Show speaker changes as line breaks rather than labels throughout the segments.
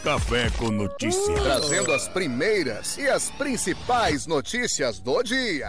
Café com notícia.
Trazendo as primeiras e as principais notícias do dia.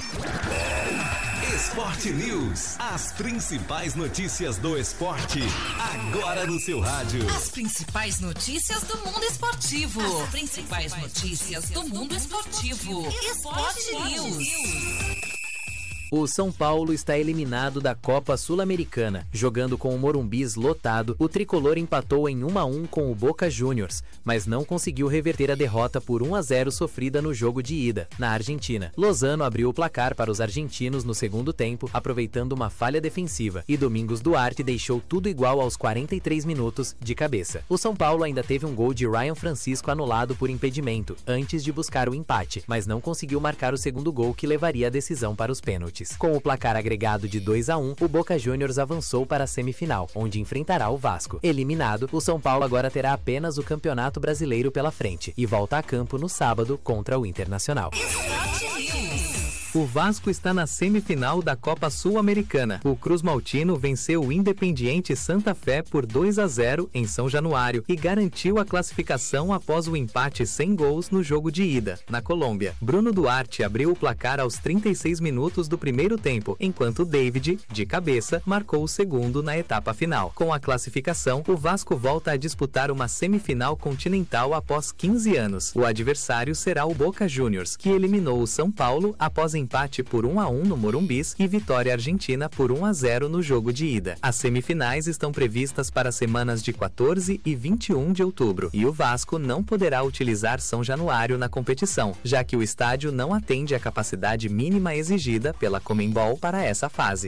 Esporte News. As principais notícias do esporte. Agora no seu rádio.
As principais notícias do mundo esportivo. As principais notícias do mundo esportivo. Esporte News.
O São Paulo está eliminado da Copa Sul-Americana. Jogando com o Morumbis lotado, o tricolor empatou em 1-1 com o Boca Juniors, mas não conseguiu reverter a derrota por 1-0 sofrida no jogo de ida, na Argentina. Lozano abriu o placar para os argentinos no segundo tempo, aproveitando uma falha defensiva, e Domingos Duarte deixou tudo igual aos 43 minutos de cabeça. O São Paulo ainda teve um gol de Ryan Francisco anulado por impedimento, antes de buscar o empate, mas não conseguiu marcar o segundo gol que levaria a decisão para os pênaltis. Com o placar agregado de 2-1, o Boca Juniors avançou para a semifinal, onde enfrentará o Vasco. Eliminado, o São Paulo agora terá apenas o Campeonato Brasileiro pela frente e volta a campo no sábado contra o Internacional. O Vasco está na semifinal da Copa Sul-Americana. O Cruz Maltino venceu o Independiente Santa Fé por 2-0 em São Januário e garantiu a classificação após o empate sem gols no jogo de ida, na Colômbia. Bruno Duarte abriu o placar aos 36 minutos do primeiro tempo, enquanto David, de cabeça, marcou o segundo na etapa final. Com a classificação, o Vasco volta a disputar uma semifinal continental após 15 anos. O adversário será o Boca Juniors, que eliminou o São Paulo após empate por 1-1 no Morumbis e vitória argentina por 1-0 no jogo de ida. As semifinais estão previstas para as semanas de 14 e 21 de outubro e o Vasco não poderá utilizar São Januário na competição, já que o estádio não atende à capacidade mínima exigida pela Conmebol para essa fase.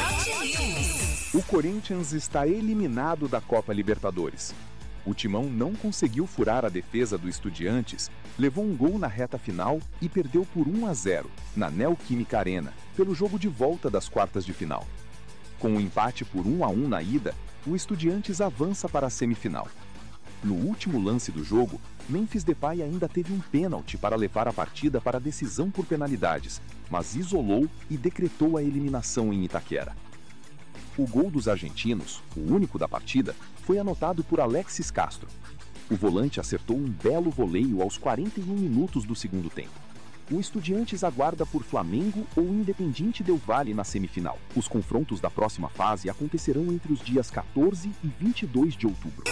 O Corinthians está eliminado da Copa Libertadores. O Timão não conseguiu furar a defesa do Estudiantes, levou um gol na reta final e perdeu por 1-0 na Neoquímica Arena, pelo jogo de volta das quartas de final. Com o empate por 1-1 na ida, o Estudiantes avança para a semifinal. No último lance do jogo, Memphis Depay ainda teve um pênalti para levar a partida para a decisão por penalidades, mas isolou e decretou a eliminação em Itaquera. O gol dos argentinos, o único da partida, foi anotado por Alexis Castro. O volante acertou um belo voleio aos 41 minutos do segundo tempo. O Estudiantes aguarda por Flamengo ou Independiente Del Valle na semifinal. Os confrontos da próxima fase acontecerão entre os dias 14 e 22 de outubro.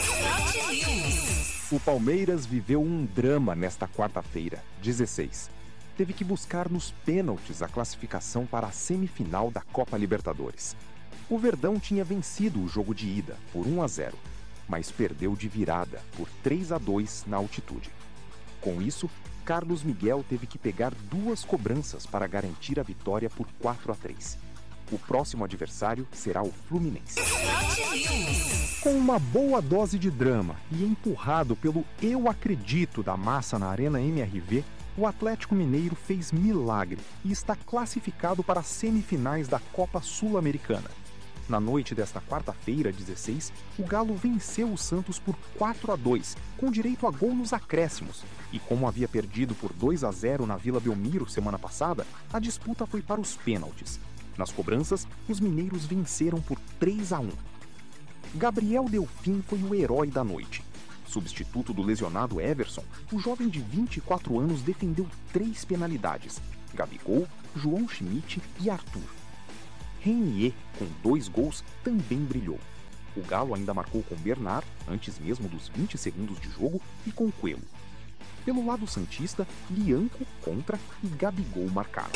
O Palmeiras viveu um drama nesta quarta-feira, 16. Teve que buscar nos pênaltis a classificação para a semifinal da Copa Libertadores. O Verdão tinha vencido o jogo de ida por 1-0, mas perdeu de virada por 3-2 na altitude. Com isso, Carlos Miguel teve que pegar 2 cobranças para garantir a vitória por 4-3. O próximo adversário será o Fluminense. Com uma boa dose de drama e empurrado pelo eu acredito da massa na Arena MRV, o Atlético Mineiro fez milagre e está classificado para as semifinais da Copa Sul-Americana. Na noite desta quarta-feira, 16, o Galo venceu o Santos por 4-2, com direito a gol nos acréscimos. E como havia perdido por 2-0 na Vila Belmiro semana passada, a disputa foi para os pênaltis. Nas cobranças, os mineiros venceram por 3-1. Gabriel Delfim foi o herói da noite. Substituto do lesionado Everson, o jovem de 24 anos defendeu 3 penalidades: Gabigol, João Schmidt e Arthur. Renier, com 2 gols, também brilhou. O Galo ainda marcou com Bernard, antes mesmo dos 20 segundos de jogo, e com Coelho. Pelo lado santista, Lianco, Contra e Gabigol marcaram.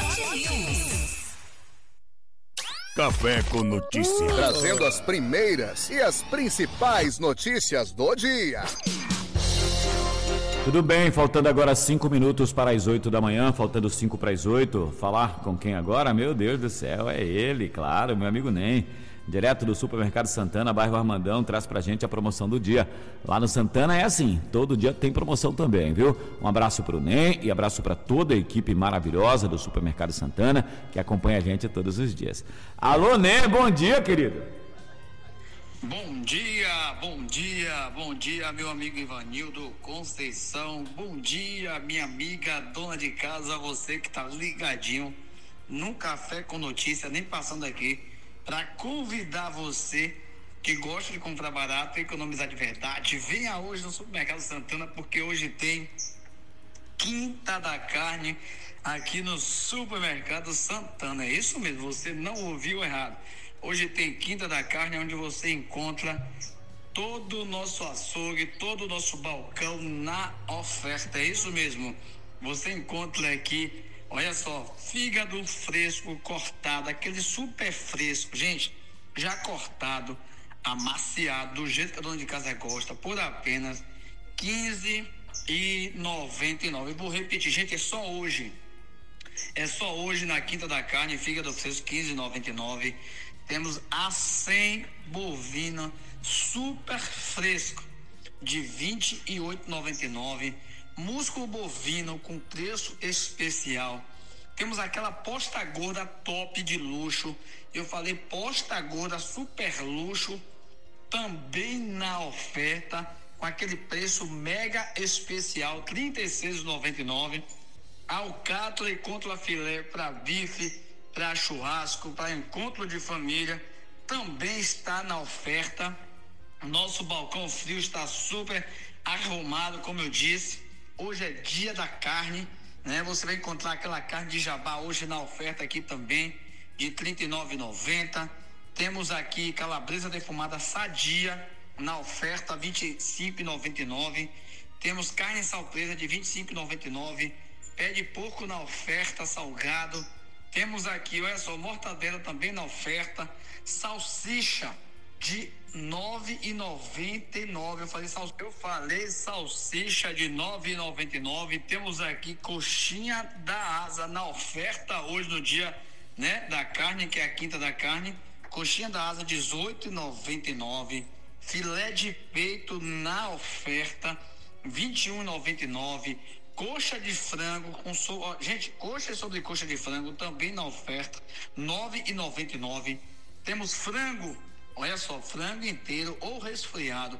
Café com notícia.
Trazendo as primeiras e as principais notícias do dia.
Tudo bem, faltando agora 5 minutos para as 8 da manhã, faltando 5 para as 8. Falar com quem agora? Meu Deus do céu, é ele, claro, meu amigo Ney. Direto do Supermercado Santana, bairro Armandão, traz pra gente a promoção do dia. Lá no Santana é assim, todo dia tem promoção também, viu? Um abraço pro Ney e abraço para toda a equipe maravilhosa do Supermercado Santana, que acompanha a gente todos os dias. Alô, Ney, bom dia, querido.
Bom dia, meu amigo Ivanildo Conceição. Bom dia, minha amiga dona de casa, você que tá ligadinho no Café com Notícia, nem passando aqui, para convidar você que gosta de comprar barato e economizar de verdade, venha hoje no Supermercado Santana, porque hoje tem Quinta da Carne aqui no Supermercado Santana. É isso mesmo, você não ouviu errado. Hoje tem Quinta da Carne, onde você encontra todo o nosso açougue, todo o nosso balcão na oferta. É isso mesmo, você encontra aqui, olha só, fígado fresco cortado, aquele super fresco, gente, já cortado, amaciado, do jeito que a dona de casa gosta, por apenas R$15,99. Eu vou repetir, gente, é só hoje na Quinta da Carne, fígado fresco, R$15,99. Temos a 100 bovina super fresco de R$28,99. Músculo bovino com preço especial. Temos aquela posta gorda top de luxo. Eu falei posta gorda super luxo, também na oferta, com aquele preço mega especial, R$36,99. Alcatra e contra filé para bife, para churrasco, para encontro de família, também está na oferta. Nosso balcão frio está super arrumado, como eu disse. Hoje é dia da carne, né? Você vai encontrar aquela carne de jabá hoje na oferta aqui também, de R$39,90. Temos aqui calabresa defumada sadia na oferta, R$25,99. Temos carne salpresa de R$25,99. Pé de porco na oferta, salgado. Temos aqui, olha só, mortadela também na oferta. Salsicha de R$9,99. Eu falei salsicha de R$9,99. Temos aqui coxinha da asa na oferta hoje no dia, né, da carne, que é a Quinta da Carne. Coxinha da asa R$18,99. Filé de peito na oferta R$21,99. Coxa de frango gente, coxa sobre coxa de frango também na oferta R$9,99. Temos frango, olha só, frango inteiro ou resfriado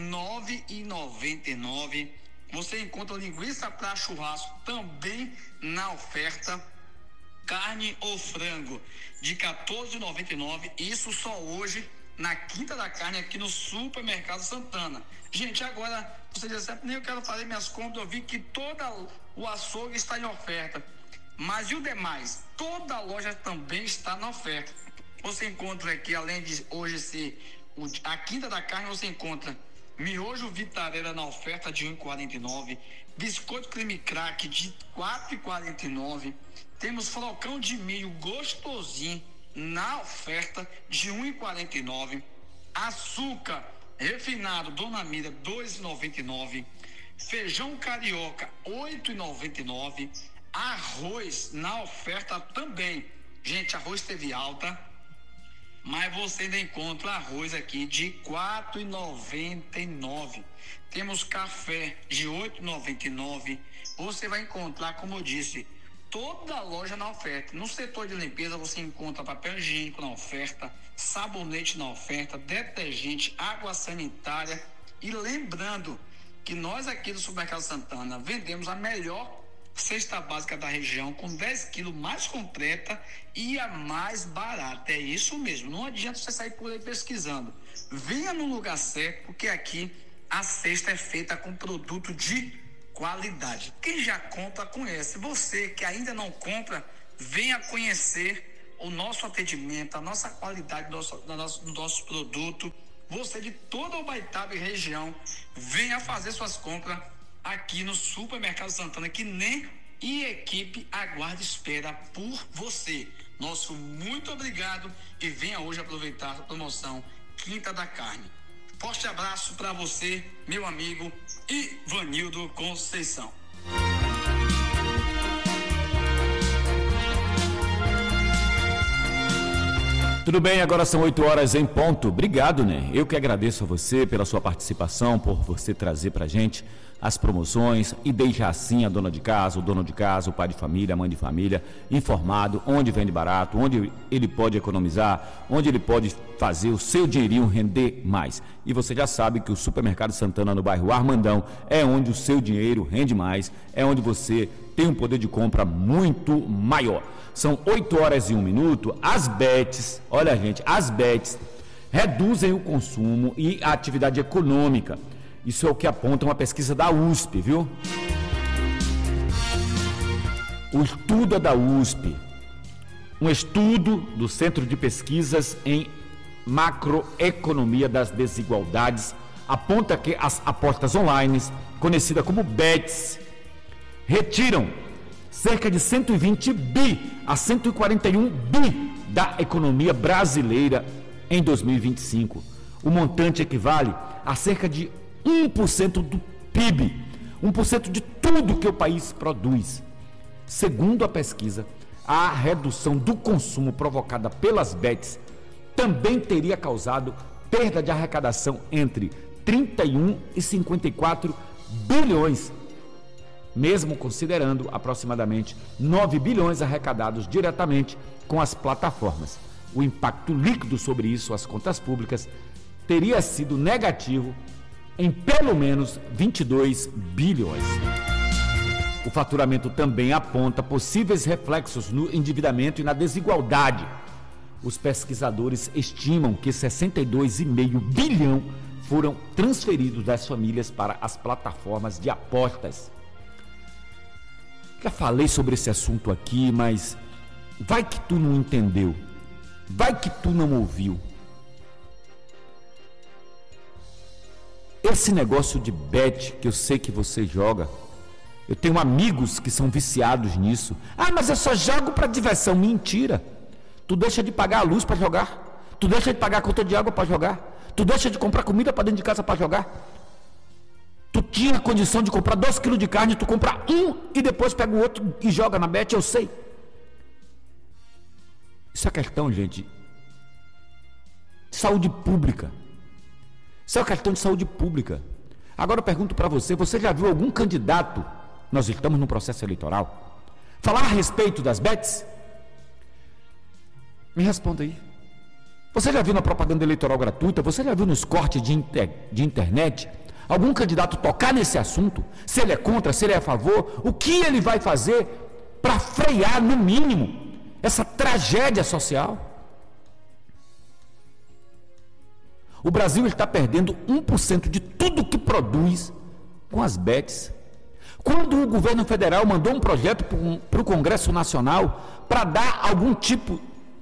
R$9,99. Você encontra linguiça para churrasco também na oferta, carne ou frango de R$14,99. Isso só hoje na Quinta da Carne aqui no Supermercado Santana. Gente, agora você diz assim, nem eu quero fazer minhas compras, eu vi que todo o açougue está em oferta, mas e o demais? Toda a loja também está na oferta. Você encontra aqui, além de hoje ser a Quinta da Carne, você encontra miojo Vitarella na oferta de R$1,49, biscoito creme crack de R$4,49, temos flocão de milho gostosinho na oferta de R$1,49, açúcar refinado Dona Mira R$2,99, feijão carioca R$8,99, arroz na oferta também. Gente, arroz teve alta, mas você ainda encontra arroz aqui de R$4,99. Temos café de R$8,99. Você vai encontrar, como eu disse, toda a loja na oferta. No setor de limpeza você encontra papel higiênico na oferta, sabonete na oferta, detergente, água sanitária. E lembrando que nós aqui do Supermercado Santana vendemos a melhor cesta básica da região, com 10 quilos mais completa e a mais barata. É isso mesmo, não adianta você sair por aí pesquisando. Venha no lugar certo, porque aqui a cesta é feita com produto de qualidade. Quem já compra, conhece. Você que ainda não compra, venha conhecer o nosso atendimento, a nossa qualidade do nosso produto. Você de toda a Ubaitaba e região, venha fazer suas compras aqui no Supermercado Santana, que nem e equipe aguarda e espera por você. Nosso muito obrigado e venha hoje aproveitar a promoção Quinta da Carne. Forte abraço para você, meu amigo Ivanildo Conceição.
Tudo bem, agora são 8 horas em ponto. Obrigado, né? Eu que agradeço a você pela sua participação, por você trazer pra gente as promoções e deixar assim a dona de casa, o dono de casa, o pai de família, a mãe de família, informado onde vende barato, onde ele pode economizar, onde ele pode fazer o seu dinheirinho render mais. E você já sabe que o Supermercado Santana, no bairro Armandão, é onde o seu dinheiro rende mais, é onde você tem um poder de compra muito maior. São 8 horas e 1 minuto. As bets, olha gente, as bets reduzem o consumo e a atividade econômica. Isso é o que aponta uma pesquisa da USP, viu? O estudo é da USP. Um estudo do Centro de Pesquisas em Macroeconomia das Desigualdades aponta que as apostas online, conhecidas como bets, retiram cerca de 120 bi a 141 bi da economia brasileira em 2025. O montante equivale a cerca de 1% do PIB, 1% de tudo que o país produz. Segundo a pesquisa, a redução do consumo provocada pelas bets também teria causado perda de arrecadação entre 31 e 54 bilhões, mesmo considerando aproximadamente 9 bilhões arrecadados diretamente com as plataformas. O impacto líquido sobre isso, as contas públicas, teria sido negativo em pelo menos 22 bilhões. O faturamento também aponta possíveis reflexos no endividamento e na desigualdade. Os pesquisadores estimam que 62,5 bilhão foram transferidos das famílias para as plataformas de apostas. Já falei sobre esse assunto aqui, mas vai que tu não entendeu, vai que tu não ouviu. Esse negócio de bet que eu sei que você joga, eu tenho amigos que são viciados nisso. Ah, mas eu só jogo para diversão. Mentira. Tu deixa de pagar a luz para jogar, tu deixa de pagar a conta de água para jogar, tu deixa de comprar comida para dentro de casa para jogar. Tu tinha condição de comprar 2 quilos de carne, tu compra um e depois pega o outro e joga na bet, eu sei. Isso é questão, gente, de saúde pública. Isso é uma questão de saúde pública. Agora eu pergunto para você, você já viu algum candidato, nós estamos no processo eleitoral, falar a respeito das bets? Me responda aí. Você já viu na propaganda eleitoral gratuita, você já viu nos cortes de internet, algum candidato tocar nesse assunto? Se ele é contra, se ele é a favor, o que ele vai fazer para frear, no mínimo, essa tragédia social? O Brasil está perdendo 1% de tudo que produz com as bets. Quando o governo federal mandou um projeto para o Congresso Nacional para dar algum tipo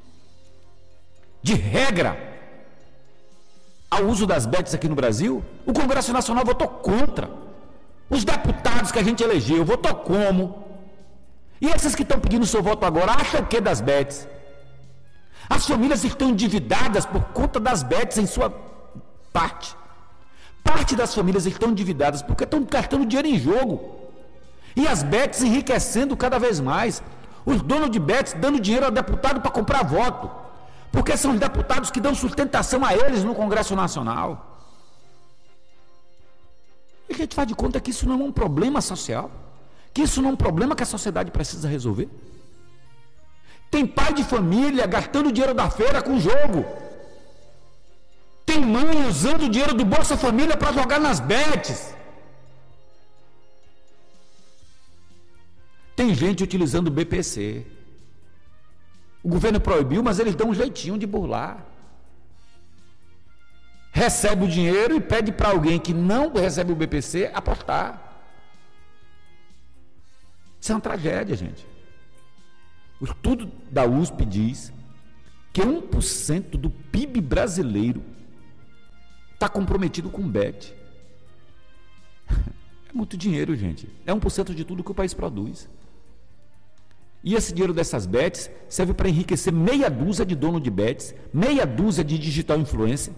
de regra ao uso das bets aqui no Brasil, o Congresso Nacional votou contra. Os deputados que a gente elegeu votou como? E esses que estão pedindo seu voto agora acham o que das bets? As famílias estão endividadas por conta das bets em sua parte. Parte das famílias estão endividadas porque estão gastando dinheiro em jogo. E as bets enriquecendo cada vez mais. Os donos de bets dando dinheiro ao deputado para comprar voto. Porque são os deputados que dão sustentação a eles no Congresso Nacional. E a gente faz de conta que isso não é um problema social. Que isso não é um problema que a sociedade precisa resolver. Tem pai de família gastando dinheiro da feira com jogo. Tem mãe usando o dinheiro do Bolsa Família para jogar nas bets. Tem gente utilizando o BPC. O governo proibiu, mas eles dão um jeitinho de burlar. Recebe o dinheiro e pede para alguém que não recebe o BPC apostar. Isso é uma tragédia, gente. O estudo da USP diz que 1% do PIB brasileiro está comprometido com bet. É muito dinheiro, gente. É 1% de tudo que o país produz. E esse dinheiro dessas bets serve para enriquecer meia dúzia de dono de bets, meia dúzia de digital influencer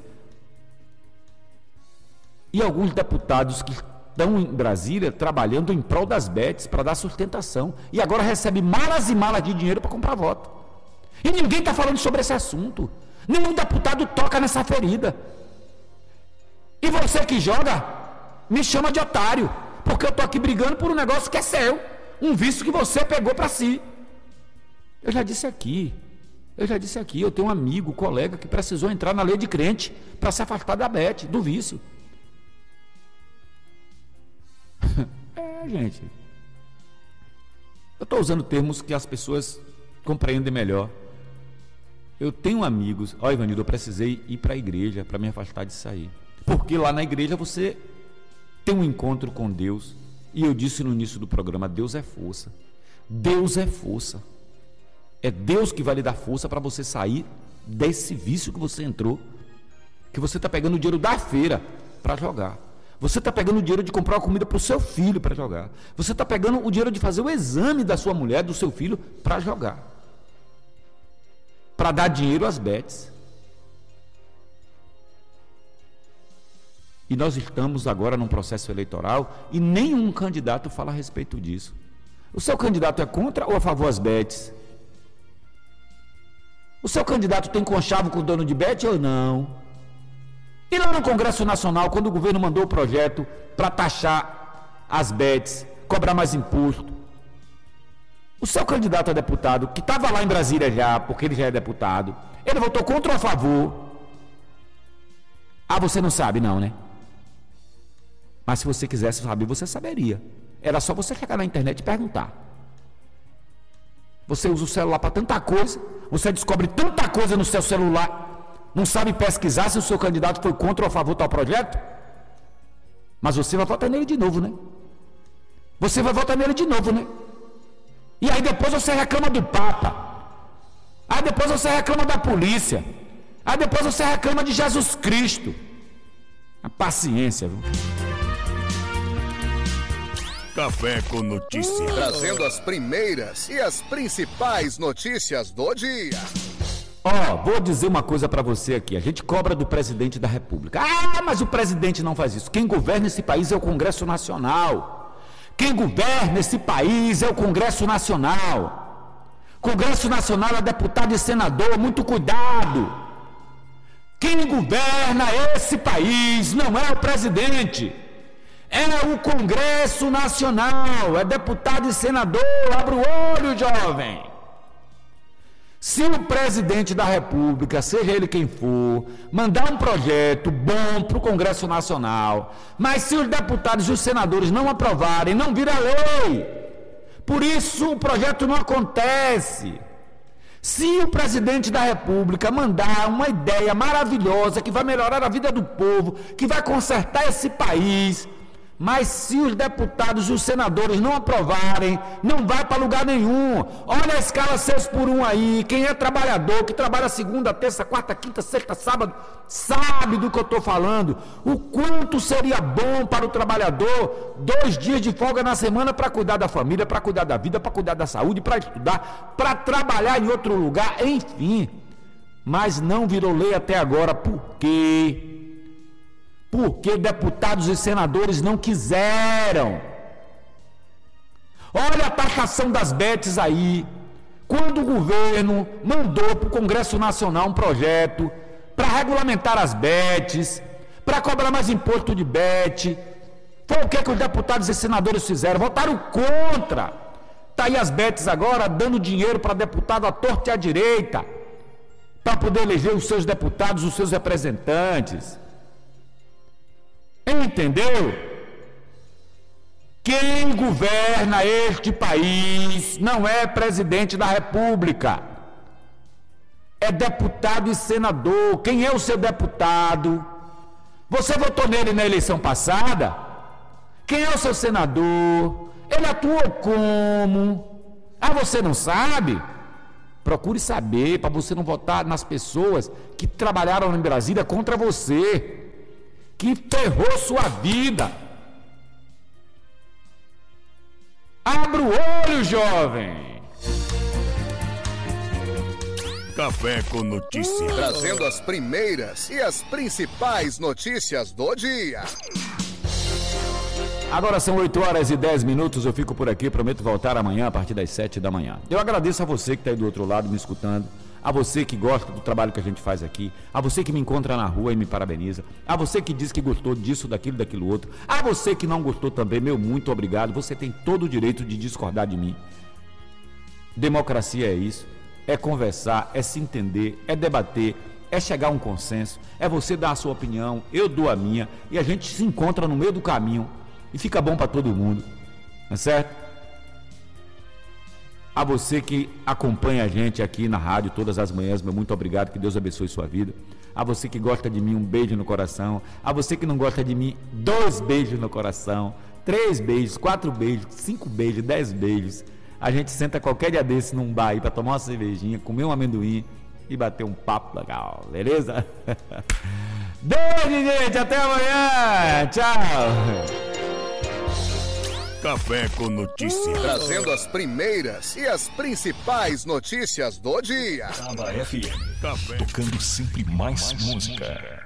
e alguns deputados que estão em Brasília trabalhando em prol das bets para dar sustentação e agora recebe malas e malas de dinheiro para comprar voto. E ninguém está falando sobre esse assunto. Nenhum deputado toca nessa ferida. E você que joga, me chama de otário, porque eu estou aqui brigando por um negócio que é seu, um vício que você pegou para si. Eu já disse aqui, eu tenho um amigo, colega que precisou entrar na lei de crente para se afastar da bet, do vício. Gente, eu estou usando termos que as pessoas compreendem melhor. Eu tenho amigos, ó Ivanildo, eu precisei ir para a igreja para me afastar disso aí. Porque lá na igreja você tem um encontro com Deus. E eu disse no início do programa, Deus é força. Deus é força. É Deus que vai lhe dar força para você sair desse vício que você entrou. Que você está pegando o dinheiro da feira para jogar. Você está pegando o dinheiro de comprar uma comida para o seu filho para jogar. Você está pegando o dinheiro de fazer o exame da sua mulher, do seu filho, para jogar. Para dar dinheiro às bets. E nós estamos agora num processo eleitoral e nenhum candidato fala a respeito disso. O seu candidato é contra ou a favor das bets? O seu candidato tem conchavo com o dono de bet ou não? E lá no Congresso Nacional, quando o governo mandou o projeto para taxar as bets, cobrar mais imposto, o seu candidato a deputado, que estava lá em Brasília já, porque ele já é deputado, ele votou contra ou a favor? Ah, você não sabe não, né? Mas se você quisesse saber, você saberia. Era só você chegar na internet e perguntar. Você usa o celular para tanta coisa, você descobre tanta coisa no seu celular, não sabe pesquisar se o seu candidato foi contra ou a favor do tal projeto? Mas você vai votar nele de novo, né? Você vai votar nele de novo, né? E aí depois você reclama do Papa. Aí depois você reclama da polícia. Aí depois você reclama de Jesus Cristo. A paciência, viu?
Café com notícia.
Trazendo as primeiras e as principais notícias do dia.
Vou dizer uma coisa para você aqui. A gente cobra do presidente da República. Ah, mas o presidente não faz isso. Quem governa esse país é o Congresso Nacional. Quem governa esse país é o Congresso Nacional. Congresso Nacional é deputado e senador, muito cuidado. Quem governa esse país não é o presidente, é o Congresso Nacional, é deputado e senador. Abra o olho, jovem. Se o presidente da República, seja ele quem for, mandar um projeto bom para o Congresso Nacional, mas se os deputados e os senadores não aprovarem, não vira lei. Por isso o projeto não acontece. Se o presidente da República mandar uma ideia maravilhosa que vai melhorar a vida do povo, que vai consertar esse país, mas se os deputados e os senadores não aprovarem, não vai para lugar nenhum. Olha a escala 6x1 aí. Quem é trabalhador, que trabalha segunda, terça, quarta, quinta, sexta, sábado, sabe do que eu estou falando. O quanto seria bom para o trabalhador 2 dias de folga na semana para cuidar da família, para cuidar da vida, para cuidar da saúde, para estudar, para trabalhar em outro lugar, enfim. Mas não virou lei até agora. Por quê? Porque deputados e senadores não quiseram. Olha a taxação das bets aí. Quando o governo mandou para o Congresso Nacional um projeto para regulamentar as bets, para cobrar mais imposto de bet, foi o que os deputados e senadores fizeram? Votaram contra. Está aí as bets agora dando dinheiro para deputado à torta e à direita, para poder eleger os seus deputados, os seus representantes. Entendeu? Quem governa este país não é presidente da República, é deputado e senador. Quem é o seu deputado? Você votou nele na eleição passada? Quem é o seu senador? Ele atuou como? Ah, você não sabe? Procure saber, para você não votar nas pessoas que trabalharam em Brasília contra você, que ferrou sua vida. Abra o olho, jovem.
Café com notícia.
Trazendo as primeiras e as principais notícias do dia.
Agora são 8h10. Eu fico por aqui, prometo voltar amanhã a partir das 7 da manhã. Eu agradeço a você que está aí do outro lado me escutando, a você que gosta do trabalho que a gente faz aqui, a você que me encontra na rua e me parabeniza, a você que diz que gostou disso, daquilo outro, a você que não gostou também, meu muito obrigado. Você tem todo o direito de discordar de mim. Democracia é isso, é conversar, é se entender, é debater, é chegar a um consenso, é você dar a sua opinião, eu dou a minha, e a gente se encontra no meio do caminho e fica bom para todo mundo, não é certo? A você que acompanha a gente aqui na rádio todas as manhãs, meu muito obrigado, que Deus abençoe sua vida. A você que gosta de mim, um beijo no coração. A você que não gosta de mim, 2 beijos no coração, 3 beijos, 4 beijos, 5 beijos, 10 beijos. A gente senta qualquer dia desse num bar aí pra tomar uma cervejinha, comer um amendoim e bater um papo legal, beleza? Beijo, gente, até amanhã, tchau!
Café com notícia.
Trazendo as primeiras e as principais notícias do dia.
Taba FM.
Café.
Tocando sempre mais música.